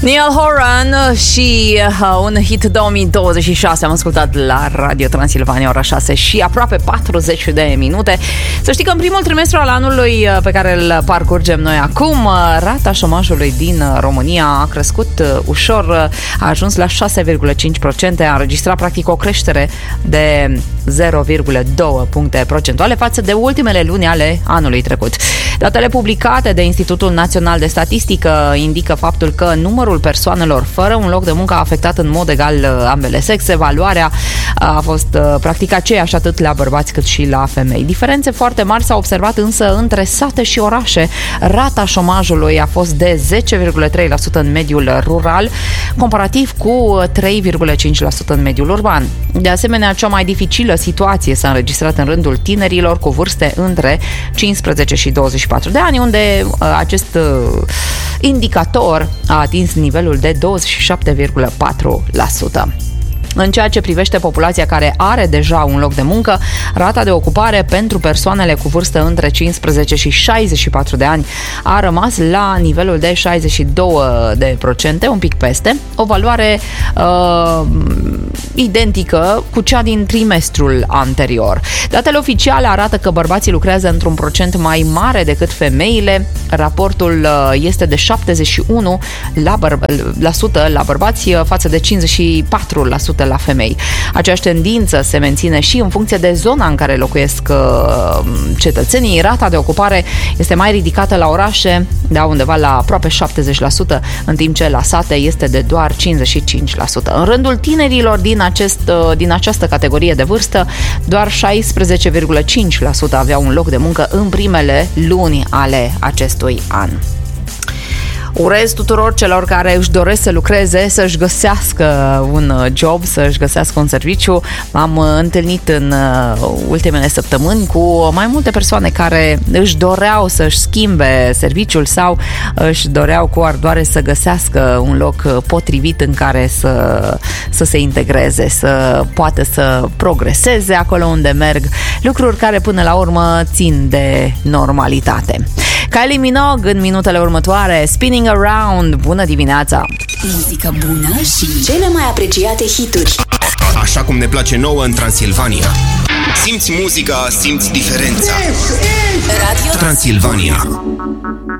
Niall Horan și un hit 2026 am ascultat la Radio Transilvania, ora 6 și aproape 40 de minute. Să știi că în primul trimestru al anului pe care îl parcurgem noi acum, rata șomajului din România a crescut ușor, a ajuns la 6,5%, a înregistrat practic o creștere de 0,2 puncte procentuale față de ultimele luni ale anului trecut. Datele publicate de Institutul Național de Statistică indică faptul că numărul persoanelor fără un loc de muncă a afectat în mod egal ambele sexe. Valoarea a fost practic aceeași atât la bărbați cât și la femei. Diferențe foarte mari s-au observat însă între sate și orașe. Rata șomajului a fost de 10,3% în mediul rural, comparativ cu 3,5% în mediul urban. De asemenea, cea mai dificilă situație s-a înregistrat în rândul tinerilor cu vârste între 15 și 24 de ani, unde acest indicator a atins nivelul de 27,4%. În ceea ce privește populația care are deja un loc de muncă, rata de ocupare pentru persoanele cu vârstă între 15 și 64 de ani a rămas la nivelul de 62%, un pic peste, o valoare identică cu cea din trimestrul anterior. Datele oficiale arată că bărbații lucrează într-un procent mai mare decât femeile. Raportul este de 71% la bărbați față de 54% la femei. Aceeași tendință se menține și în funcție de zona în care locuiesc cetățenii. Rata de ocupare este mai ridicată la orașe, undeva la aproape 70%, în timp ce la sate este de doar 55%. În rândul tinerilor din această categorie de vârstă, doar 16,5% aveau un loc de muncă în primele luni ale acestui an. Urez tuturor celor care își doresc să lucreze, să-și găsească un job, să-și găsească un serviciu. M-am întâlnit în ultimele săptămâni cu mai multe persoane care își doreau să-și schimbe serviciul sau își doreau cu ardoare să găsească un loc potrivit în care să se integreze, să poată să progreseze acolo unde merg, lucruri care până la urmă țin de normalitate. Kylie Minogue în minutele următoare, Spinning Around. Bună dimineața! Muzică bună și cele mai apreciate hituri. Așa cum ne place nouă în Transilvania. Simți muzica, simți diferența. Radio Transilvania.